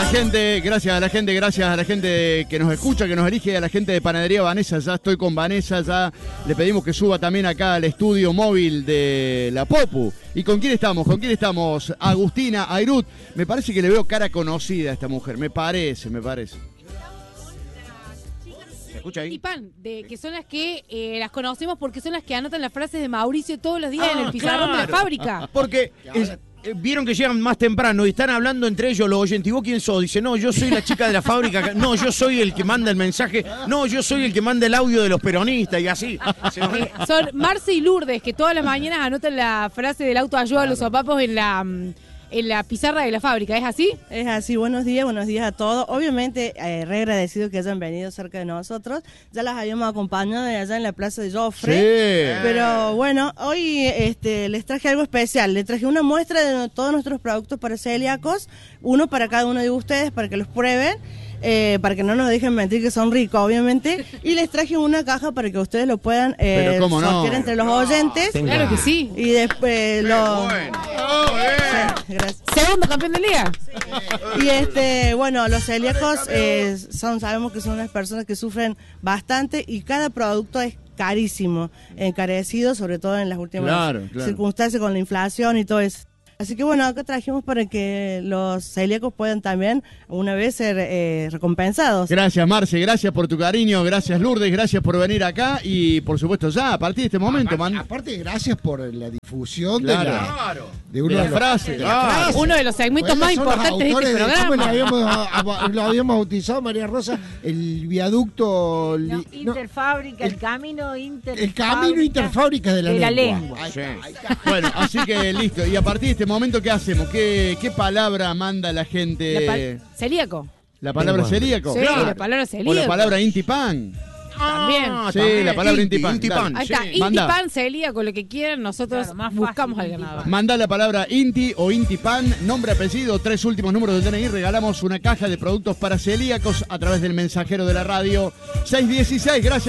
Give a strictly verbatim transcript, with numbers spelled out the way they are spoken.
la gente, gracias a la gente, gracias a la gente que nos escucha, que nos elige, a la gente de Panadería Vanessa. Ya estoy con Vanessa, ya le pedimos que suba también acá al estudio móvil de la Popu. ¿Y con quién estamos? ¿Con quién estamos? Agustina Airut. Me parece que le veo cara conocida a esta mujer, me parece, me parece. ¿Se escucha ahí? Y pan, de, que son las que eh, las conocemos porque son las que anotan las frases de Mauricio todos los días ah, en el pizarrón claro. de la fábrica. Porque es, eh, vieron que llegan más temprano y están hablando entre ellos los oyentes. ¿Y vos quién sos? Dice, no, yo soy la chica de la fábrica. No, yo soy el que manda el mensaje. No, yo soy el que manda el audio de los peronistas y así. Eh, son Marce y Lourdes que todas las mañanas anotan la frase del autoayuda a los sopapos en la... en la pizarra de la fábrica, ¿es así? Es así, buenos días, buenos días a todos. Obviamente, eh, re agradecido que hayan venido cerca de nosotros. Ya las habíamos acompañado de allá en la plaza de Joffre. Sí. Pero bueno, hoy este, les traje algo especial. Les traje una muestra de todos nuestros productos para celíacos, uno para cada uno de ustedes, para que los prueben. Eh, para que no nos dejen mentir que son ricos, obviamente. Y les traje una caja para que ustedes lo puedan eh, no? sortear entre los oyentes. Tenga. Claro que sí. Y después lo... Bueno. Sí, gracias. Segundo campeón del día. Y este, bueno, los celíacos eh, son, sabemos que son unas personas que sufren bastante y cada producto es carísimo, encarecido, sobre todo en las últimas claro, claro. circunstancias con la inflación y todo eso. Así que bueno, acá trajimos para que los celíacos puedan también una vez ser eh, recompensados. Gracias, Marce, gracias por tu cariño, gracias, Lourdes, gracias por venir acá y por supuesto ya, a partir de este momento, aparte, man. Aparte, gracias por la difusión claro. de la, Claro. de una de de las frases. Claro. Uno de los segmentos más importantes de este programa. ¿Cómo lo habíamos, lo habíamos bautizado, María Rosa? El viaducto... No, no, interfábrica, el, el camino interfábrica. El camino interfábrica de la de lengua. La lengua. Ahí Sí. está, ahí está. Bueno, así que listo. Y a partir de este momento, ¿qué hacemos? ¿Qué, qué palabra manda la gente? La pal- celíaco. ¿La palabra Tengo celíaco? Sí, Claro. la palabra celíaco. O la palabra intipan. También. Ah, sí, la palabra intipan. Intipan. Claro. Ahí está, Sí. Inti, Manda. pan, celíaco, lo que quieran, nosotros Claro, más buscamos fácil, al ganador. Inti. Manda la palabra Inti o Intipan, nombre, apellido, tres últimos números del D N I. Regalamos una caja de productos para celíacos a través del mensajero de la radio seiscientos dieciséis. Gracias.